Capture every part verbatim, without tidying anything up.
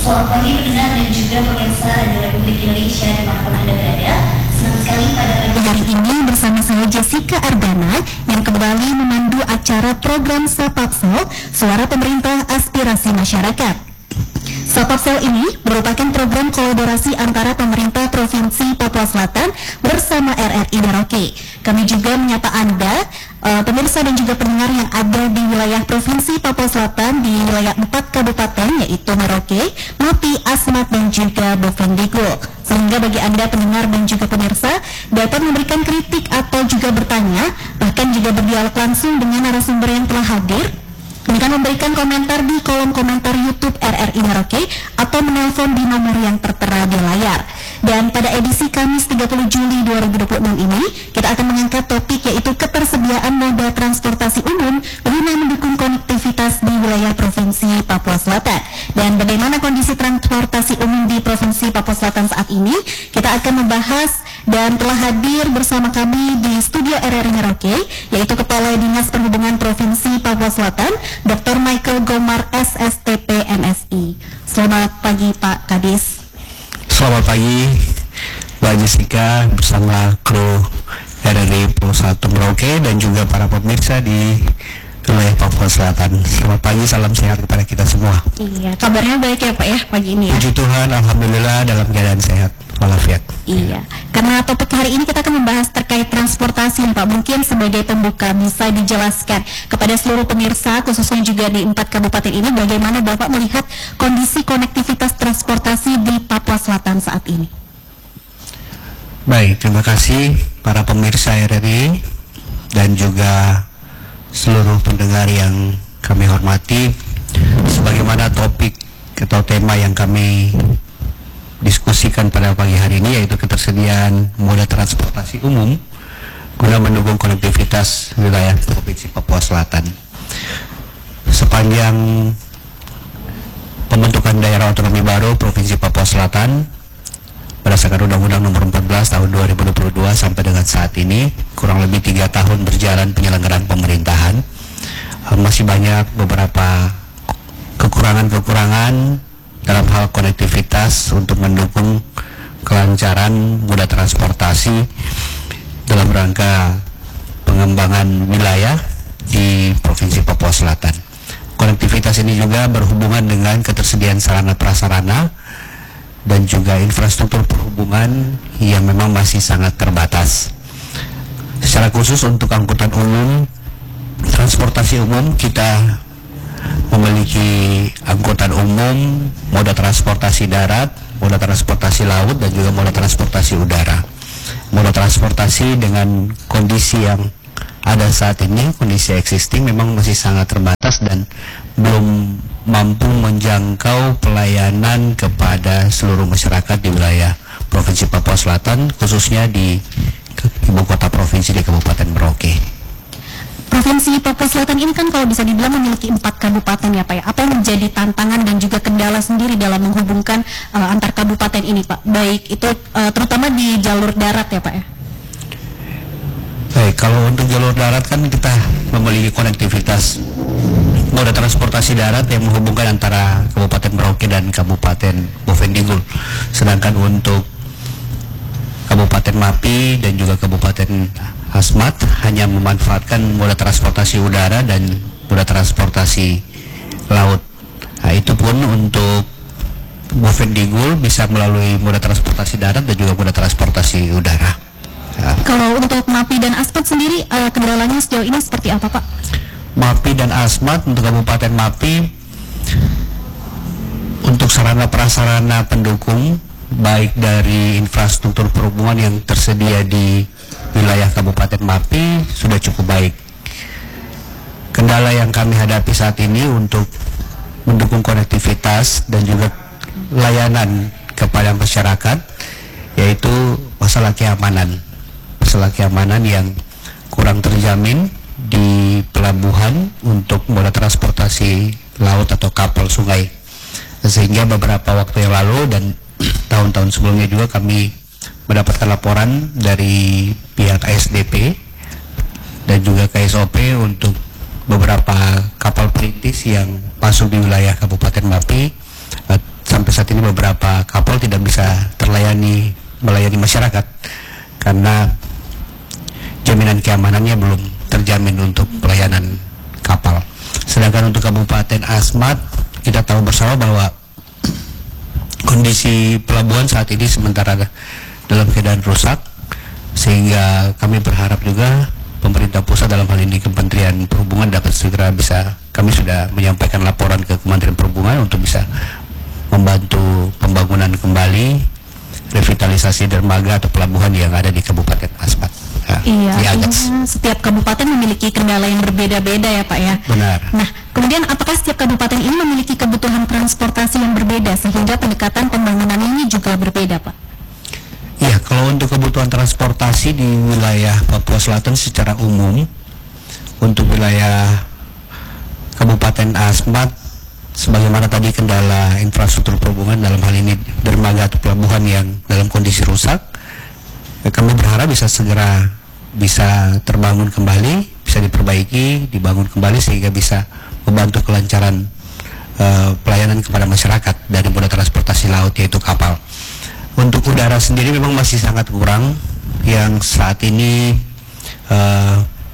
Selamat pagi pendengar dan juga pemirsa Radio Republik Indonesia dimanapun Anda berada. Senang sekali pada pagi hari ini bersama saya Jessica Ardana yang kembali memandu acara program Sapapsel, Suara Pemerintah Aspirasi Masyarakat. Sapapsel ini merupakan program kolaborasi antara pemerintah Provinsi Papua Selatan bersama R R I Merauke. Kami juga menyapa Anda, uh, pemirsa dan juga pendengar yang ada di wilayah Provinsi Papua Selatan di wilayah empat kabupaten yaitu Merauke, Mapi, Asmat dan juga Bovendigul. Sehingga bagi Anda pendengar dan juga pemirsa dapat memberikan kritik atau juga bertanya, bahkan juga berdialog langsung dengan narasumber yang telah hadir, dengan memberikan komentar di kolom komentar YouTube R R I Merauke atau menelpon di nomor yang tertera di layar. Dan pada edisi Kamis tiga puluh Juli dua ribu dua puluh enam ini, kita akan mengangkat topik yaitu ketersediaan moda transportasi umum guna mendukung konektivitas di wilayah Provinsi Papua Selatan. Dan bagaimana kondisi transportasi umum di Provinsi Papua Selatan saat ini, kita akan membahas dan telah hadir bersama kami di studio R R I Merauke, yaitu Kepala Dinas Perhubungan Provinsi Papua Selatan, Doktor Michael Gomar S S T P M S I. Selamat pagi Pak Kadis. Selamat pagi Mbak Jessica bersama kru R R I Pulau satu Merauke dan juga para pemirsa di wilayah Papua Selatan. Selamat pagi, salam sehat kepada kita semua. Iya, kabarnya baik ya Pak ya pagi ini ya? Puji Tuhan, alhamdulillah dalam keadaan sehat walafiat. Iya, karena topik hari ini kita akan membahas terkait transportasi Pak. Mungkin sebagai pembuka bisa dijelaskan kepada seluruh pemirsa khususnya juga di empat kabupaten ini bagaimana Bapak melihat kondisi konektivitas transportasi di Papua Selatan saat ini. Baik, terima kasih para pemirsa R R I dan juga seluruh pendengar yang kami hormati. Sebagaimana topik atau tema yang kami diskusikan pada pagi hari ini yaitu ketersediaan moda transportasi umum guna mendukung konektivitas wilayah Provinsi Papua Selatan. Sepanjang pembentukan daerah otonomi baru Provinsi Papua Selatan berdasarkan Undang-Undang Nomor empat belas Tahun dua ribu dua puluh dua sampai dengan saat ini kurang lebih tiga tahun berjalan penyelenggaraan pemerintahan, masih banyak beberapa kekurangan-kekurangan dalam hal konektivitas untuk mendukung kelancaran moda transportasi dalam rangka pengembangan wilayah di Provinsi Papua Selatan. Konektivitas ini juga berhubungan dengan ketersediaan sarana prasarana dan juga infrastruktur perhubungan yang memang masih sangat terbatas. Secara khusus untuk angkutan umum, transportasi umum, kita memiliki angkutan umum, moda transportasi darat, moda transportasi laut, dan juga moda transportasi udara. Moda transportasi dengan kondisi yang ada saat ini, kondisi existing memang masih sangat terbatas dan belum mampu menjangkau pelayanan kepada seluruh masyarakat di wilayah Provinsi Papua Selatan, khususnya di ibu kota provinsi di Kabupaten Merauke. Provinsi Papua Selatan ini kan kalau bisa dibilang memiliki empat kabupaten ya Pak ya. Apa yang menjadi tantangan dan juga kendala sendiri dalam menghubungkan uh, antar kabupaten ini Pak? Baik itu uh, terutama di jalur darat ya Pak ya? Baik, kalau untuk jalur darat kan kita memiliki konektivitas moda transportasi darat yang menghubungkan antara Kabupaten Merauke dan Kabupaten Bovendigul. Sedangkan untuk Kabupaten Mapi dan juga Kabupaten Asmat hanya memanfaatkan moda transportasi udara dan moda transportasi laut. Nah, itu pun untuk Bovendigul bisa melalui moda transportasi darat dan juga moda transportasi udara. Ya. Kalau untuk Mapi dan Asmat sendiri uh, kendalanya sejauh ini seperti apa Pak? Mapi dan Asmat untuk Kabupaten Mapi untuk sarana prasarana pendukung baik dari infrastruktur perhubungan yang tersedia di wilayah Kabupaten Mapi sudah cukup baik. Kendala yang kami hadapi saat ini untuk mendukung konektivitas dan juga layanan kepada masyarakat yaitu masalah keamanan. Masalah keamanan yang kurang terjamin di pelabuhan untuk moda transportasi laut atau kapal sungai, sehingga beberapa waktu yang lalu dan tahun-tahun sebelumnya juga kami mendapatkan laporan dari pihak A S D P dan juga K S O P untuk beberapa kapal perintis yang masuk di wilayah Kabupaten Mapi. Sampai saat ini beberapa kapal tidak bisa terlayani melayani masyarakat karena jaminan keamanannya belum terjamin untuk pelayanan kapal. Sedangkan untuk Kabupaten Asmat, kita tahu bersama bahwa kondisi pelabuhan saat ini sementara dalam keadaan rusak, sehingga kami berharap juga pemerintah pusat dalam hal ini Kementerian Perhubungan dapat segera bisa, kami sudah menyampaikan laporan ke Kementerian Perhubungan untuk bisa membantu pembangunan kembali revitalisasi dermaga atau pelabuhan yang ada di Kabupaten Asmat. Ya, iya, artinya setiap kabupaten memiliki kendala yang berbeda-beda ya Pak ya. Benar. Nah, kemudian apakah setiap kabupaten ini memiliki kebutuhan transportasi yang berbeda sehingga pendekatan pembangunan ini juga berbeda Pak? Ya, kalau untuk kebutuhan transportasi di wilayah Papua Selatan secara umum, untuk wilayah Kabupaten Asmat, sebagaimana tadi kendala infrastruktur perhubungan dalam hal ini dermaga atau pelabuhan yang dalam kondisi rusak, ya, kami berharap bisa segera bisa terbangun kembali, bisa diperbaiki, dibangun kembali sehingga bisa membantu kelancaran uh, pelayanan kepada masyarakat dari moda transportasi laut yaitu kapal. Untuk udara sendiri memang masih sangat kurang, yang saat ini uh,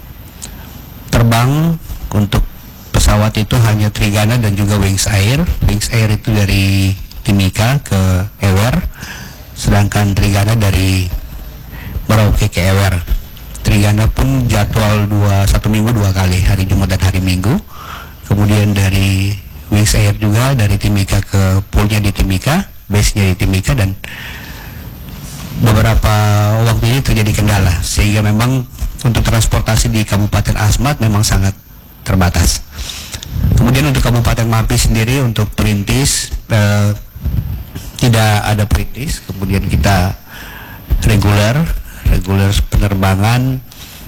terbang untuk pesawat itu hanya Trigana dan juga Wings Air. Wings Air itu dari Timika ke Ewer, sedangkan Trigana dari Merauke ke Ewer. Trigana pun jadwal dua, satu minggu dua kali, hari Jumat dan hari Minggu. Kemudian dari Wings Air juga dari Timika ke poolnya di Timika, base-nya di Timika, dan beberapa waktu ini terjadi kendala sehingga memang untuk transportasi di Kabupaten Asmat memang sangat terbatas. Kemudian untuk Kabupaten Mapi sendiri untuk perintis eh, tidak ada perintis. Kemudian kita reguler reguler penerbangan,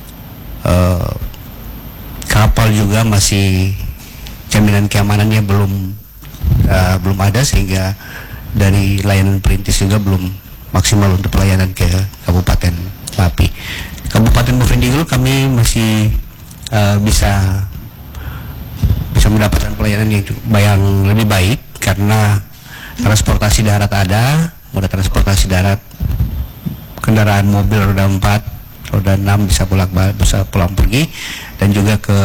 eh, kapal juga masih jaminan keamanannya belum eh, belum ada, sehingga dari layanan perintis juga belum maksimal untuk pelayanan ke Kabupaten Mapi. Kabupaten Bovendigul kami masih uh, bisa bisa mendapatkan pelayanan yang, yang lebih baik karena transportasi darat ada, moda transportasi darat, kendaraan mobil roda empat, roda enam bisa pulang bisa pulang pergi, dan juga ke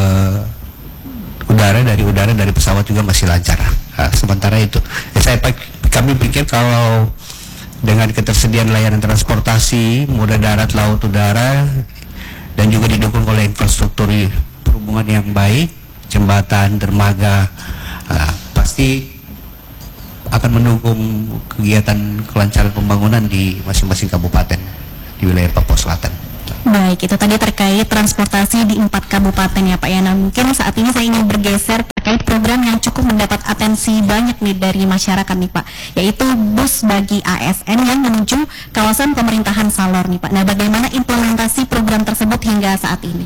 udara, dari udara dari pesawat juga masih lancar. Nah, sementara itu, ya saya kami pikir kalau dengan ketersediaan layanan transportasi moda darat, laut, udara, dan juga didukung oleh infrastruktur perhubungan yang baik, jembatan, dermaga, uh, pasti akan mendukung kegiatan kelancaran pembangunan di masing-masing kabupaten di wilayah Papua Selatan. Baik, itu tadi terkait transportasi di empat kabupaten ya Pak ya. Nah, mungkin saat ini saya ingin bergeser terkait program yang cukup mendapat atensi banyak nih dari masyarakat nih Pak, yaitu bus bagi A S N yang menuju kawasan pemerintahan Salor nih Pak. Nah, bagaimana implementasi program tersebut hingga saat ini?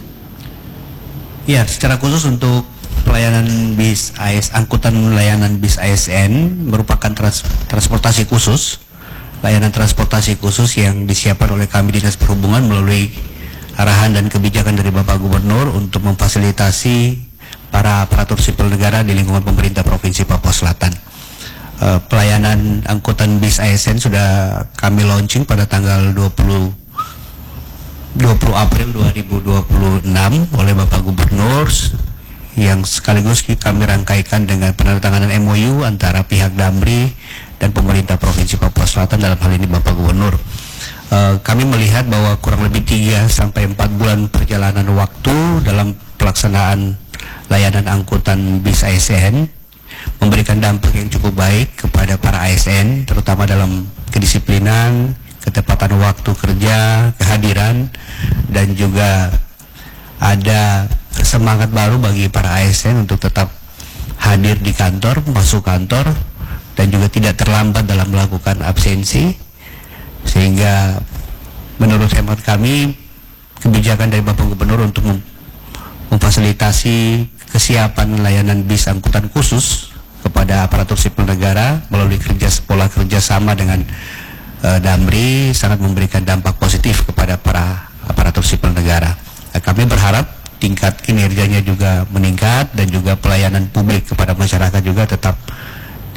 Ya, secara khusus untuk pelayanan bis A S, angkutan layanan bis A S N merupakan trans, transportasi khusus, layanan transportasi khusus yang disiapkan oleh kami Dinas Perhubungan melalui arahan dan kebijakan dari Bapak Gubernur untuk memfasilitasi para aparatur sipil negara di lingkungan pemerintah Provinsi Papua Selatan. Uh, pelayanan angkutan bis A S N sudah kami launching pada tanggal dua puluh April dua ribu dua puluh enam oleh Bapak Gubernur, yang sekaligus kami rangkaikan dengan penandatanganan M O U antara pihak Damri dan pemerintah Provinsi Papua Selatan, dalam hal ini Bapak Gubernur. Uh, kami melihat bahwa kurang lebih tiga sampai empat bulan perjalanan waktu dalam pelaksanaan layanan angkutan bis A S N memberikan dampak yang cukup baik kepada para A S N, terutama dalam kedisiplinan, ketepatan waktu kerja, kehadiran, dan juga ada semangat baru bagi para A S N untuk tetap hadir di kantor, masuk kantor, dan juga tidak terlambat dalam melakukan absensi. Sehingga menurut hemat kami, kebijakan dari Bapak Gubernur untuk mem memfasilitasi kesiapan layanan bis angkutan khusus kepada aparatur sipil negara melalui kerja pola kerjasama dengan uh, Damri sangat memberikan dampak positif kepada para aparatur sipil negara. Nah, kami berharap tingkat kinerjanya juga meningkat dan juga pelayanan publik kepada masyarakat juga tetap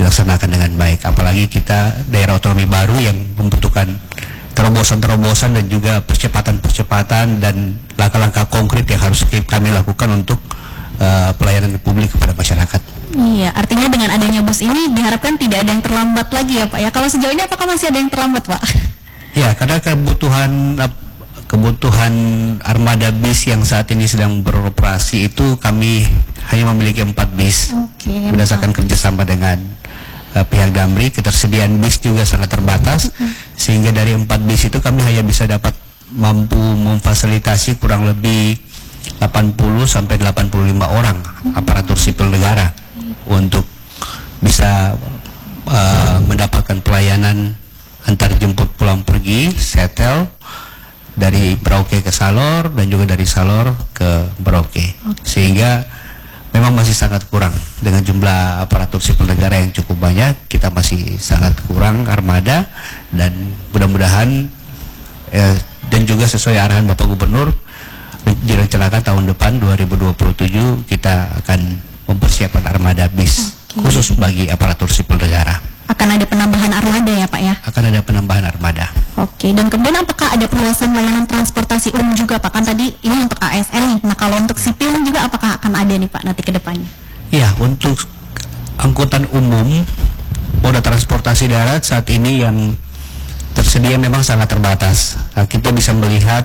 dilaksanakan dengan baik. Apalagi kita daerah otonomi baru yang membutuhkan terobosan-terobosan dan juga percepatan-percepatan dan langkah-langkah konkret yang harus kami lakukan untuk uh, pelayanan publik kepada masyarakat. Iya, artinya dengan adanya bus ini diharapkan tidak ada yang terlambat lagi ya Pak ya. Kalau sejauh ini apakah masih ada yang terlambat Pak? Ya, karena kebutuhan kebutuhan armada bis yang saat ini sedang beroperasi itu kami hanya memiliki empat bis. Oke, berdasarkan kerjasama dengan uh, pihak Damri, ketersediaan bis juga sangat terbatas, mm-hmm. sehingga dari empat bis itu kami hanya bisa dapat mampu memfasilitasi kurang lebih delapan puluh sampai delapan puluh lima orang aparatur sipil negara untuk bisa uh, mendapatkan pelayanan antar jemput pulang pergi, setel dari Merauke ke Salor dan juga dari Salor ke Merauke, sehingga memang masih sangat kurang dengan jumlah aparatur sipil negara yang cukup banyak. Kita masih sangat kurang armada, dan mudah-mudahan eh, dan juga sesuai arahan Bapak Gubernur direncanakan tahun depan dua ribu dua puluh tujuh kita akan mempersiapkan armada bis okay. khusus bagi aparatur sipil negara. Akan ada penambahan armada ya Pak ya? Akan ada penambahan armada. Oke, dan kemudian apakah ada perluasan layanan transportasi umum juga Pak? Kan tadi ini untuk A S N nih, nah kalau untuk sipil juga apakah akan ada nih Pak nanti ke depannya? Ya, untuk angkutan umum, moda transportasi darat saat ini yang tersedia memang sangat terbatas. Nah, kita bisa melihat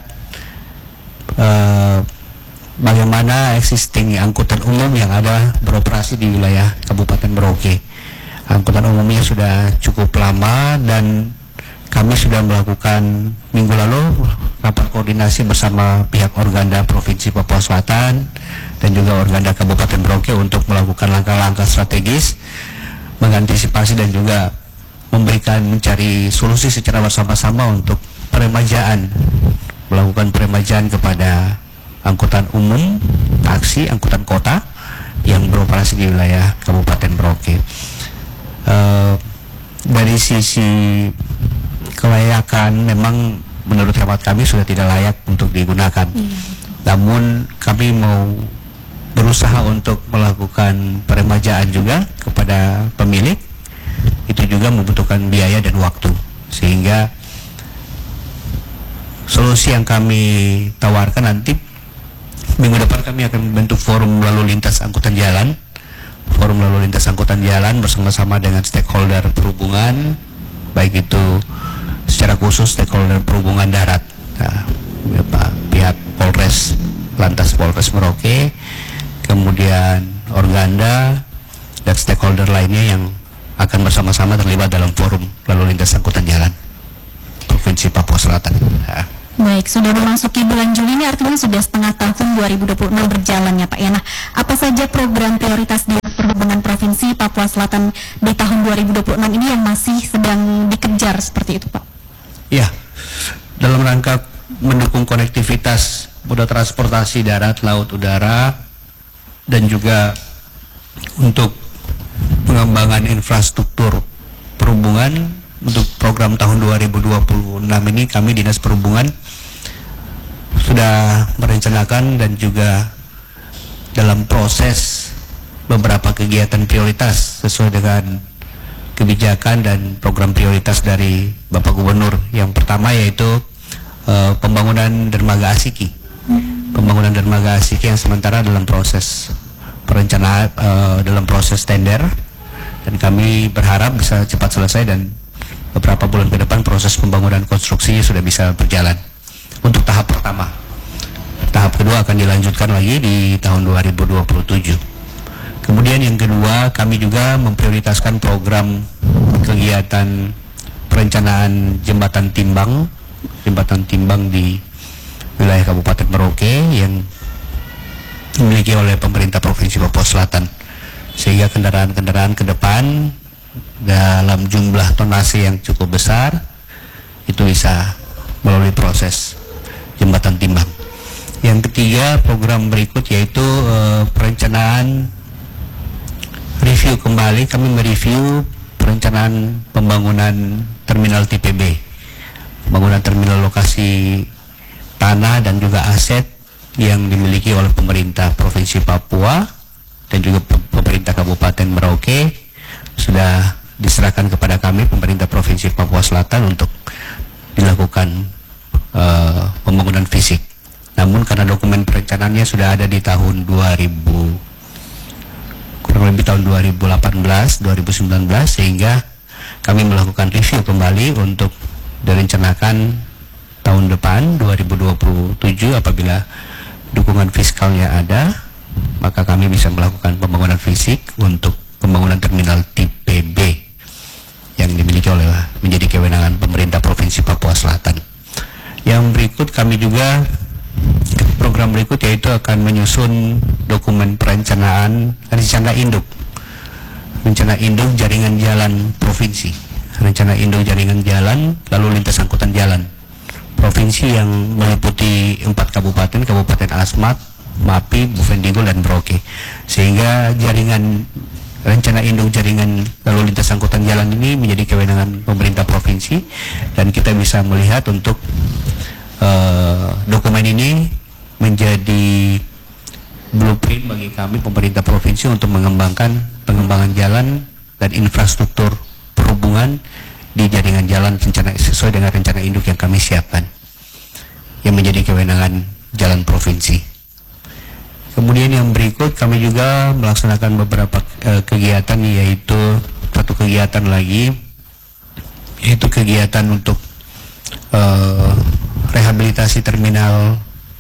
uh, bagaimana existing angkutan umum yang ada beroperasi di wilayah Kabupaten Merauke. Angkutan umumnya sudah cukup lama, dan kami sudah melakukan minggu lalu rapat koordinasi bersama pihak Organda Provinsi Papua Selatan dan juga Organda Kabupaten Merauke untuk melakukan langkah-langkah strategis mengantisipasi dan juga memberikan mencari solusi secara bersama-sama untuk peremajaan, melakukan peremajaan kepada angkutan umum, taksi, angkutan kota yang beroperasi di wilayah Kabupaten Merauke. Uh, dari sisi kelayakan memang menurut hemat kami sudah tidak layak untuk digunakan. Hmm. Namun kami mau berusaha untuk melakukan peremajaan juga kepada pemilik. Itu juga membutuhkan biaya dan waktu, sehingga solusi yang kami tawarkan nanti minggu depan kami akan membentuk forum lalu lintas angkutan jalan. Forum lalu lintas angkutan jalan bersama-sama dengan stakeholder perhubungan, baik itu secara khusus stakeholder perhubungan darat, nah, pihak Polres, Lantas Polres Merauke, kemudian Organda dan stakeholder lainnya yang akan bersama-sama terlibat dalam forum lalu lintas angkutan jalan Provinsi Papua Selatan. Nah. Baik, sudah memasuki bulan Juli ini, artinya sudah setengah tahun dua ribu dua puluh enam berjalan ya Pak ya. Nah, apa saja program prioritas di Perhubungan Provinsi Papua Selatan di tahun dua ribu dua puluh enam ini yang masih sedang dikejar seperti itu Pak? Ya, dalam rangka mendukung konektivitas moda transportasi darat, laut, udara, dan juga untuk pengembangan infrastruktur perhubungan untuk program tahun dua ribu dua puluh enam ini, kami Dinas Perhubungan sudah merencanakan dan juga dalam proses beberapa kegiatan prioritas sesuai dengan kebijakan dan program prioritas dari Bapak Gubernur. Yang pertama yaitu uh, pembangunan dermaga Asiki. Pembangunan dermaga Asiki yang sementara dalam proses perencanaan, uh, dalam proses tender, dan kami berharap bisa cepat selesai dan beberapa bulan ke depan proses pembangunan konstruksinya sudah bisa berjalan. Untuk tahap pertama. Tahap kedua akan dilanjutkan lagi di tahun dua ribu dua puluh tujuh. Kemudian yang kedua, kami juga memprioritaskan program kegiatan perencanaan jembatan timbang, jembatan timbang di wilayah Kabupaten Merauke yang dimiliki oleh pemerintah Provinsi Papua Selatan, sehingga kendaraan-kendaraan ke depan dalam jumlah tonase yang cukup besar itu bisa melalui proses jembatan timbang. Yang ketiga, program berikut yaitu uh, perencanaan review kembali, kami mereview perencanaan pembangunan terminal T P B, pembangunan terminal lokasi tanah dan juga aset yang dimiliki oleh pemerintah Provinsi Papua dan juga pemerintah Kabupaten Merauke sudah diserahkan kepada kami pemerintah Provinsi Papua Selatan untuk dilakukan uh, pembangunan fisik. Namun karena dokumen perencanaannya sudah ada di tahun dua ribu, kurang lebih tahun dua ribu delapan belas dua ribu sembilan belas, sehingga kami melakukan review kembali untuk direncanakan tahun depan dua ribu dua puluh tujuh. Apabila dukungan fiskalnya ada, maka kami bisa melakukan pembangunan fisik untuk pembangunan terminal tipe B yang dimiliki oleh menjadi kewenangan pemerintah Provinsi Papua Selatan. Yang berikut kami juga program berikut yaitu akan menyusun dokumen perencanaan rencana induk rencana induk jaringan jalan provinsi, rencana induk jaringan jalan lalu lintas angkutan jalan provinsi yang meliputi empat kabupaten, Kabupaten Asmat, Mapi, Bovendigul, dan Merauke, sehingga jaringan rencana induk jaringan lalu lintas angkutan jalan ini menjadi kewenangan pemerintah provinsi, dan kita bisa melihat untuk uh, dokumen ini menjadi blueprint bagi kami pemerintah provinsi untuk mengembangkan pengembangan jalan dan infrastruktur perhubungan di jaringan jalan rencana sesuai dengan rencana induk yang kami siapkan yang menjadi kewenangan jalan provinsi. Kemudian yang berikut kami juga melaksanakan beberapa uh, kegiatan, yaitu satu kegiatan lagi yaitu kegiatan untuk uh, rehabilitasi terminal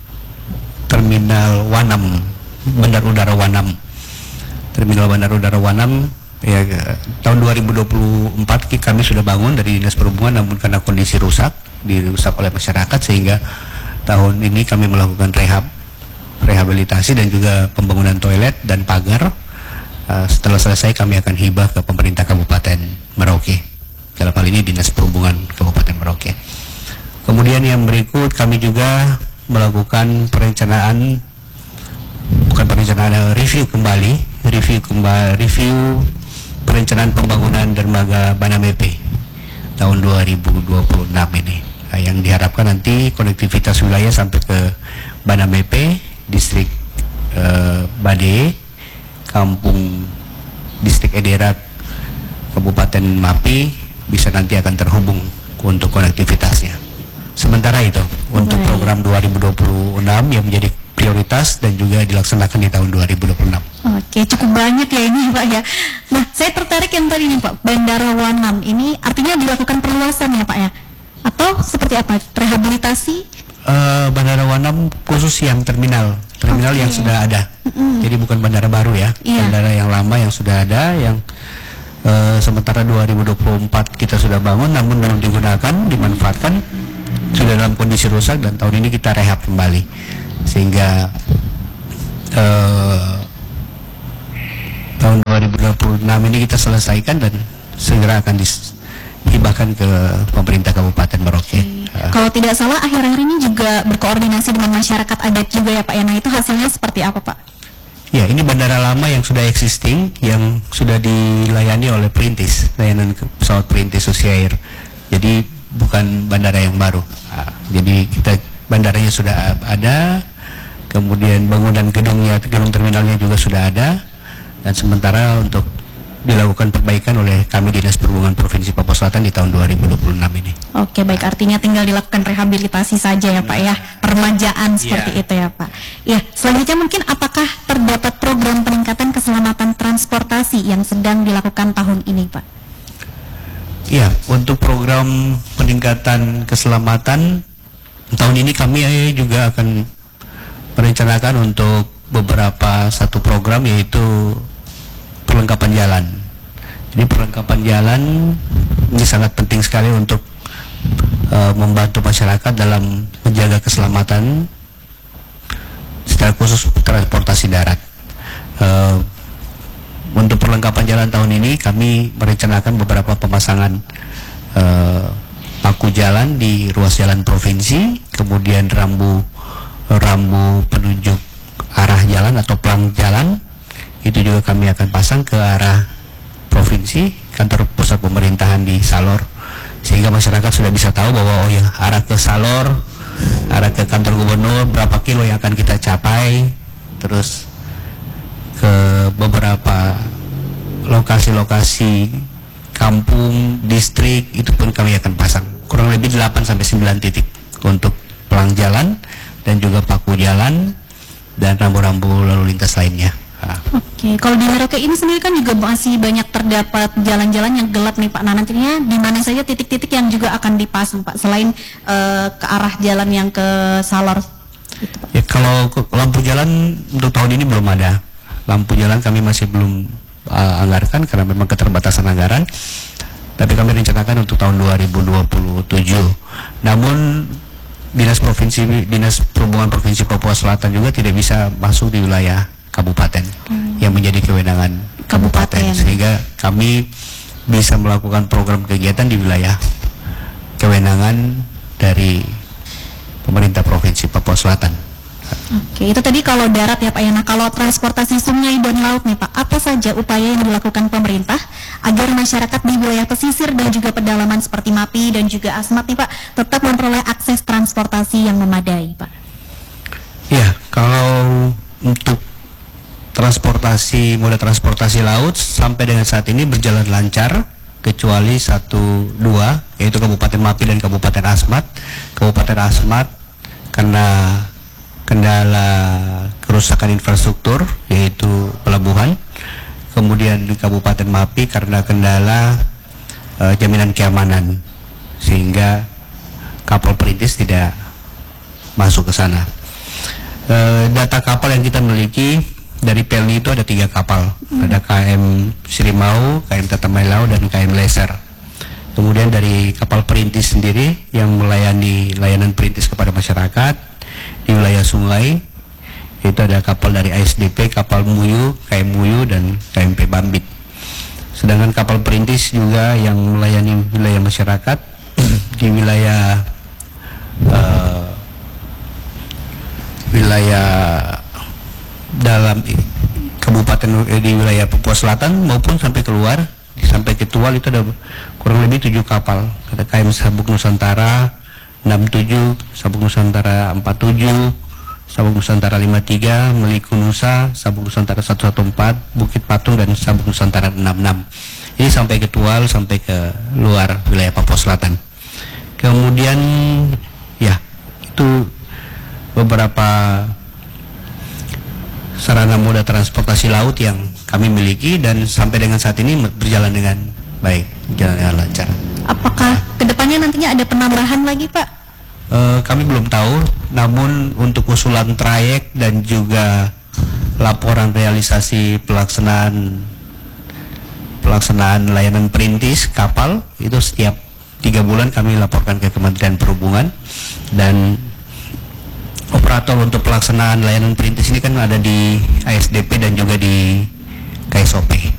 Terminal Wanam, Bandar Udara Wanam. Terminal Bandar Udara Wanam ya, tahun dua ribu dua puluh empat kami sudah bangun dari Dinas Perhubungan, namun karena kondisi rusak, dirusak oleh masyarakat, sehingga tahun ini kami melakukan rehab, rehabilitasi dan juga pembangunan toilet dan pagar. Uh, setelah selesai kami akan hibah ke pemerintah Kabupaten Merauke. Dalam hal ini Dinas Perhubungan Kabupaten Merauke. Kemudian yang berikut kami juga melakukan perencanaan, bukan perencanaan, review kembali, review kembali, review perencanaan pembangunan dermaga Banamepe tahun dua ribu dua puluh enam ini, nah, yang diharapkan nanti konektivitas wilayah sampai ke Banamepe, distrik eh, Bade, Kampung distrik Ederat, Kabupaten Mapi bisa nanti akan terhubung untuk konektivitasnya. Sementara itu untuk Baik. program dua ribu dua puluh enam yang menjadi prioritas dan juga dilaksanakan di tahun dua ribu dua puluh enam. Oke, cukup banyak ya ini Pak ya. Nah, saya tertarik yang tadi nih Pak, Bandara Wanam ini artinya dilakukan perluasan ya Pak ya? Atau seperti apa? Rehabilitasi? Uh, Bandara Wanam khusus yang terminal, terminal okay. yang sudah ada. Mm-hmm. Jadi bukan bandara baru ya, yeah. bandara yang lama yang sudah ada, yang uh, sementara dua ribu dua puluh empat kita sudah bangun, namun belum digunakan, dimanfaatkan, sudah dalam kondisi rusak, dan tahun ini kita rehab kembali, sehingga uh, tahun dua ribu dua puluh enam ini kita selesaikan dan segera akan dihibahkan ke pemerintah Kabupaten Merauke. Uh, Kalau tidak salah akhir-akhir ini juga berkoordinasi dengan masyarakat adat juga ya Pak ya. Nah itu hasilnya seperti apa Pak? Ya, ini bandara lama yang sudah existing, yang sudah dilayani oleh Perintis, layanan pesawat Perintis Susi Air. Jadi bukan bandara yang baru. Nah, jadi kita bandaranya sudah ada, kemudian bangunan gedungnya, gedung terminalnya juga sudah ada, dan sementara untuk dilakukan perbaikan oleh kami Dinas Perhubungan Provinsi Papua Selatan di tahun dua ribu dua puluh enam ini. Oke, baik, artinya tinggal dilakukan rehabilitasi saja ya Pak ya, permajaan seperti yeah. itu ya Pak. Ya, selanjutnya mungkin apakah terdapat program peningkatan keselamatan transportasi yang sedang dilakukan tahun ini Pak? Ya, untuk program peningkatan keselamatan tahun ini kami juga akan merencanakan untuk beberapa satu program, yaitu perlengkapan jalan. Jadi perlengkapan jalan ini sangat penting sekali untuk uh, membantu masyarakat dalam menjaga keselamatan secara khusus transportasi darat. Uh, untuk perlengkapan jalan tahun ini kami merencanakan beberapa pemasangan uh, paku jalan di ruas jalan provinsi, kemudian rambu rambu penunjuk arah jalan atau pelang jalan itu juga kami akan pasang ke arah provinsi, kantor pusat pemerintahan di Salor, sehingga masyarakat sudah bisa tahu bahwa oh ya, arah ke Salor, arah ke kantor gubernur berapa kilo yang akan kita capai, terus ke beberapa lokasi-lokasi kampung, distrik, itu pun kami akan pasang kurang lebih delapan sampai sembilan titik untuk pelang jalan dan juga paku jalan dan rambu-rambu lalu lintas lainnya. Nah. Oke, kalau di Merauke ini sendiri kan juga masih banyak terdapat jalan-jalan yang gelap nih Pak. Nah nantinya di mana saja titik-titik yang juga akan dipasang Pak, selain uh, ke arah jalan yang ke Salor? Gitu, Pak. Ya, kalau lampu jalan untuk tahun ini belum ada. Lampu jalan kami masih belum uh, anggarkan karena memang keterbatasan anggaran. Tapi kami rencanakan untuk tahun dua ribu dua puluh tujuh. Namun Dinas Provinsi Dinas Perhubungan Provinsi Papua Selatan juga tidak bisa masuk di wilayah kabupaten hmm. yang menjadi kewenangan kabupaten. kabupaten sehingga kami bisa melakukan program kegiatan di wilayah kewenangan dari pemerintah Provinsi Papua Selatan. Oke, itu tadi kalau darat ya Pak ya. Nah kalau transportasi sungai dan laut nih Pak, apa saja upaya yang dilakukan pemerintah agar masyarakat di wilayah pesisir dan juga pedalaman seperti Mapi dan juga Asmat nih Pak tetap memperoleh akses transportasi yang memadai Pak? Ya, kalau untuk transportasi, moda transportasi laut sampai dengan saat ini berjalan lancar kecuali satu dua yaitu Kabupaten Mapi dan Kabupaten Asmat. Kabupaten Asmat karena kendala kerusakan infrastruktur yaitu pelabuhan, kemudian di Kabupaten Mapi karena kendala uh, jaminan keamanan sehingga kapal perintis tidak masuk ke sana. Uh, data kapal yang kita miliki dari Pelni itu ada tiga kapal, hmm. ada K M Sirimau, K M Tatamailau, dan K M Leser. Kemudian dari kapal perintis sendiri yang melayani layanan perintis kepada masyarakat di wilayah sungai, itu ada kapal dari A S D P, kapal Muyu, K M Muyu, dan K M P Bambit. Sedangkan kapal perintis juga yang melayani wilayah masyarakat di wilayah uh, wilayah dalam kabupaten eh, di wilayah Papua Selatan maupun sampai keluar sampai ke Tual itu ada kurang lebih tujuh kapal. Ada K M Sabuk Nusantara enam tujuh, Sabuk Nusantara empat tujuh, Sabuk Nusantara lima tiga, Meliku Nusa, Sabuk Nusantara satu satu empat, Bukit Patung, dan Sabuk Nusantara enam enam. Ini sampai ke Tual, sampai ke luar wilayah Papua Selatan. Kemudian ya itu beberapa sarana moda transportasi laut yang kami miliki dan sampai dengan saat ini berjalan dengan baik, berjalan dengan lancar. Apakah kedepannya nantinya ada penambahan lagi Pak? E, kami belum tahu, namun untuk usulan trayek dan juga laporan realisasi pelaksanaan pelaksanaan layanan perintis kapal itu setiap tiga bulan kami laporkan ke Kementerian Perhubungan, dan operator untuk pelaksanaan layanan perintis ini kan ada di A S D P dan juga di K S O P.